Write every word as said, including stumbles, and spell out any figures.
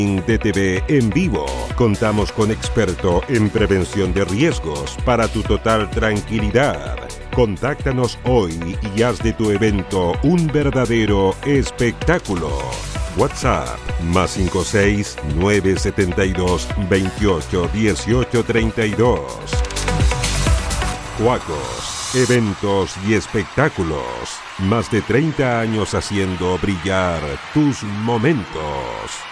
de T V en vivo. Contamos con experto en prevención de riesgos para tu total tranquilidad. Contáctanos hoy y haz de tu evento un verdadero espectáculo. WhatsApp más cinco seis nueve siete dos veintiocho dieciocho treinta y dos. Cuacos, eventos y espectáculos. Más de treinta años haciendo brillar tus momentos.